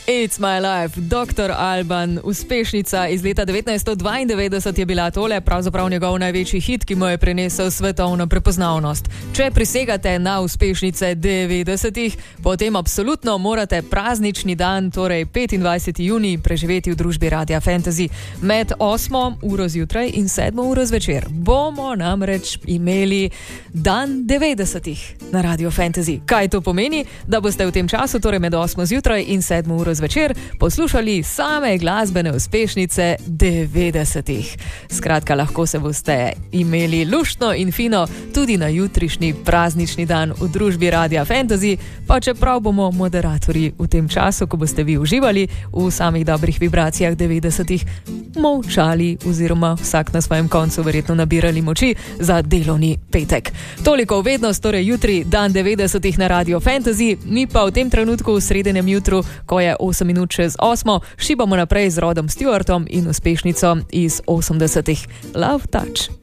It's my life, Dr. Alban, uspešnica iz leta 1992 je bila tole, pravzaprav njegov največji hit, ki mu je prinesel svetovno prepoznavnost. Če prisegate na uspešnice 90-ih, potem absolutno morate praznični dan, torej 25. junij, preživeti v družbi Radia Fantasy. Med 8. uro zjutraj in 7. uro zvečer bomo namreč imeli dan 90-ih na Radio Fantasy. Kaj to pomeni? Da boste v tem času, torej med 8. zjutraj in 7. uro zvečer, poslušali same glasbene uspešnice 90-ih. Skratka, lahko se boste imeli luštno in fino tudi na jutrišnji praznični dan v družbi Radia Fantasy, pa čeprav bomo moderatorji v tem času, ko boste vi uživali v samih dobrih vibracijah 90-ih, molčali oziroma vsak na svojem koncu verjetno nabirali moči za delovni petek. Toliko v vednost, torej jutri dan 90-ih na Radio Fantasy, mi pa v tem trenutku v sredenem jutru, ko je 8 minut čez 8, šibamo naprej z Rodom Stewartom in uspešnico iz 80-ih. Love Touch.